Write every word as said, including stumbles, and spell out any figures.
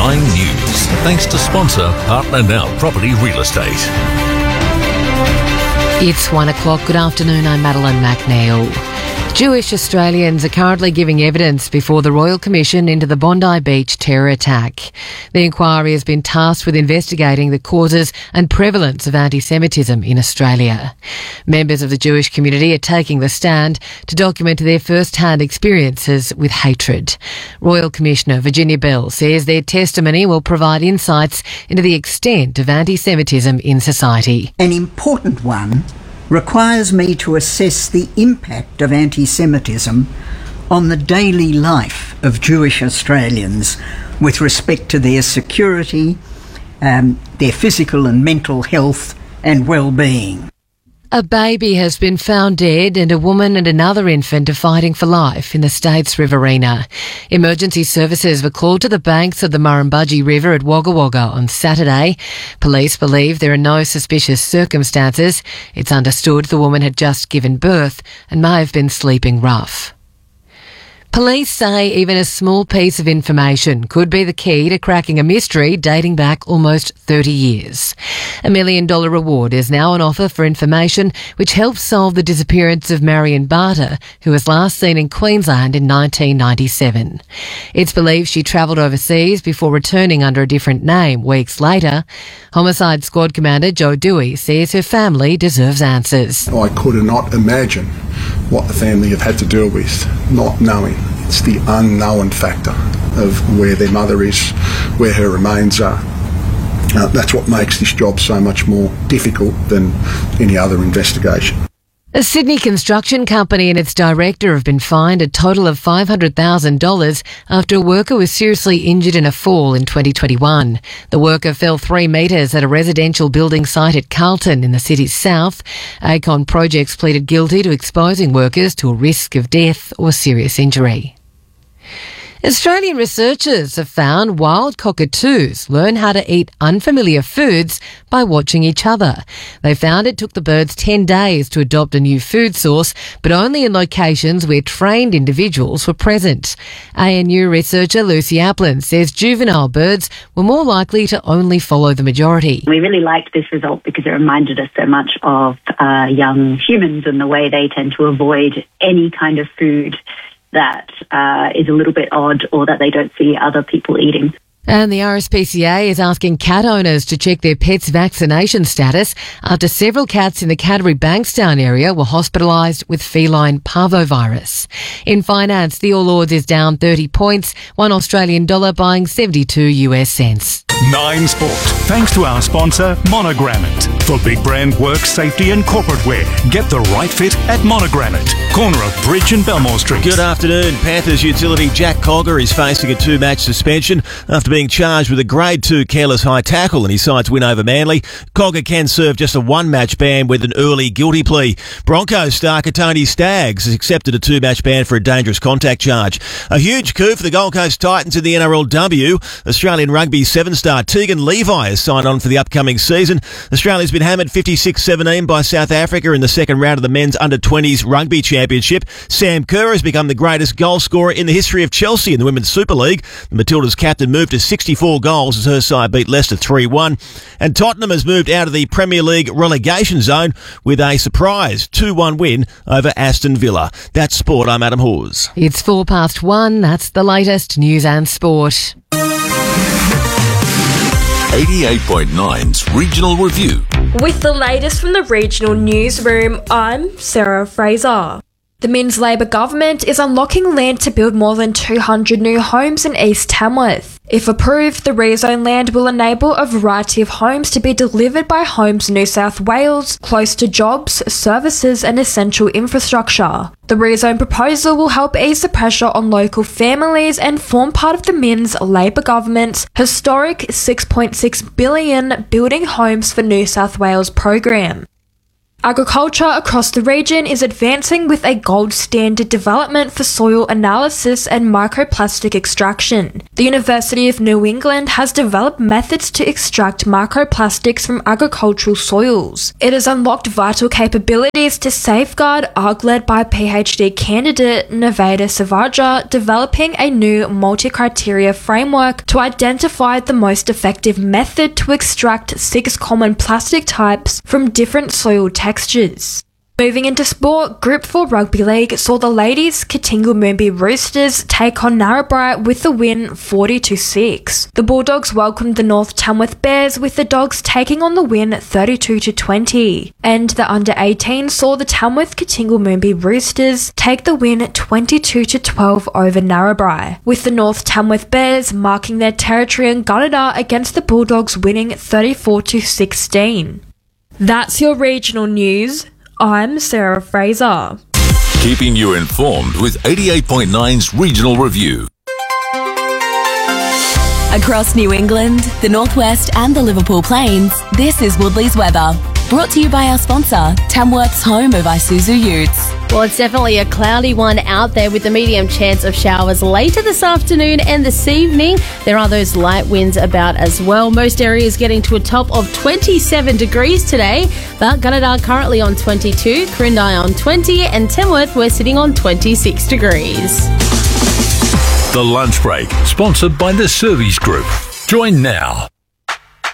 Nine News, thanks to sponsor Partner Now Property Real Estate. It's one o'clock. Good afternoon. I'm Madeline McNeil. Jewish Australians are currently giving evidence before the Royal Commission into the Bondi Beach terror attack. The inquiry has been tasked with investigating the causes and prevalence of anti-Semitism in Australia. Members of the Jewish community are taking the stand to document their first-hand experiences with hatred. Royal Commissioner Virginia Bell says their testimony will provide insights into the extent of anti-Semitism in society. An important one requires me to assess the impact of anti-Semitism on the daily life of Jewish Australians with respect to their security, um, their physical and mental health and well-being. A baby has been found dead and a woman and another infant are fighting for life in the state's Riverina. Emergency services were called to the banks of the Murrumbidgee River at Wagga Wagga on Saturday. Police believe there are no suspicious circumstances. It's understood the woman had just given birth and may have been sleeping rough. Police say even a small piece of information could be the key to cracking a mystery dating back almost thirty years. A million dollar reward is now on offer for information which helps solve the disappearance of Marion Barter, who was last seen in Queensland in nineteen ninety-seven. It's believed she travelled overseas before returning under a different name weeks later. Homicide Squad Commander Joe Dewey says her family deserves answers. I could not imagine what the family have had to deal with, not knowing. It's the unknown factor of where their mother is, where her remains are. Uh, that's what makes this job so much more difficult than any other investigation. A Sydney construction company and its director have been fined a total of five hundred thousand dollars after a worker was seriously injured in a fall in twenty twenty-one. The worker fell three metres at a residential building site at Carlton in the city's south. Acon Projects pleaded guilty to exposing workers to a risk of death or serious injury. Australian researchers have found wild cockatoos learn how to eat unfamiliar foods by watching each other. They found it took the birds ten days to adopt a new food source, but only in locations where trained individuals were present. A N U researcher Lucy Aplin says juvenile birds were more likely to only follow the majority. We really liked this result because it reminded us so much of uh, young humans and the way they tend to avoid any kind of food that uh, is a little bit odd or that they don't see other people eating. And the R S P C A is asking cat owners to check their pets' vaccination status after several cats in the Canterbury Bankstown area were hospitalised with feline parvovirus. In finance, the All Ords is down thirty points, one Australian dollar buying seventy-two US cents. Nine Sport, thanks to our sponsor, Monogranite. For big brand work, safety and corporate wear, get the right fit at Monogranite. Corner of Bridge and Belmore Street. Good afternoon. Panthers utility Jack Cogger is facing a two-match suspension after being charged with a Grade two careless high tackle in his side's win over Manly. Cogger can serve just a one-match ban with an early guilty plea. Broncos star Tony Staggs has accepted a two-match ban for a dangerous contact charge. A huge coup for the Gold Coast Titans in the N R L W. Australian rugby seven-star Tegan Levi has signed on for the upcoming season. Australia's been hammered fifty-six seventeen by South Africa in the second round of the men's under twenties rugby championship. Sam Kerr has become the greatest goal scorer in the history of Chelsea in the Women's Super League. The Matildas captain moved to sixty-four goals as her side beat Leicester three one. And Tottenham has moved out of the Premier League relegation zone with a surprise two one win over Aston Villa. That's sport. I'm Adam Hawes. It's four past one. That's the latest news and sport. eighty-eight point nine's Regional Review. With the latest from the Regional Newsroom, I'm Sarah Fraser. The Minns Labor government is unlocking land to build more than two hundred new homes in East Tamworth. If approved, the rezone land will enable a variety of homes to be delivered by Homes New South Wales, close to jobs, services and essential infrastructure. The rezone proposal will help ease the pressure on local families and form part of the Minns Labor government's historic six point six billion dollars Building Homes for New South Wales program. Agriculture across the region is advancing with a gold standard development for soil analysis and microplastic extraction. The University of New England has developed methods to extract microplastics from agricultural soils. It has unlocked vital capabilities to safeguard, arg led by PhD candidate Nevada Savaja, developing a new multi-criteria framework to identify the most effective method to extract six common plastic types from different soil textures. Textures. Moving into sport, Group four Rugby League saw the ladies Katingal Moombi Roosters take on Narrabri with the win forty to six. The Bulldogs welcomed the North Tamworth Bears with the Dogs taking on the win thirty-two to twenty. And the under eighteen saw the Tamworth Katingal Moombi Roosters take the win twenty-two to twelve over Narrabri, with the North Tamworth Bears marking their territory in Gunnedah against the Bulldogs winning thirty-four to sixteen. That's your regional news. I'm Sarah Fraser. Keeping you informed with eighty-eight point nine's Regional Review. Across New England, the Northwest and the Liverpool Plains, this is Woodley's weather. Brought to you by our sponsor, Tamworth's home of Isuzu Utes. Well, it's definitely a cloudy one out there with a medium chance of showers later this afternoon and this evening. There are those light winds about as well. Most areas getting to a top of twenty-seven degrees today, but Gunnedah currently on twenty-two, Quirindi on twenty, and Tamworth we're sitting on twenty-six degrees. The Lunch Break, sponsored by the Service Group. Join now.